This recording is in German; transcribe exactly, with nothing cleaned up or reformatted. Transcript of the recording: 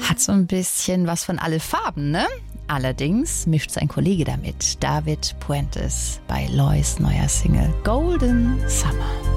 Hat so ein bisschen was von alle Farben, ne? Allerdings mischt sein Kollege damit, David Puentes, bei Lois neuer Single Golden Summer.